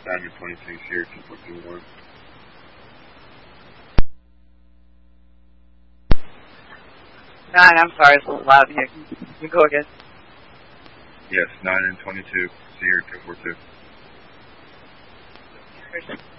9 and 22, Sierra 242-1. 9, I'm sorry, it's a little loud here. Can you go again? Yes, 9 and 22, Sierra 242.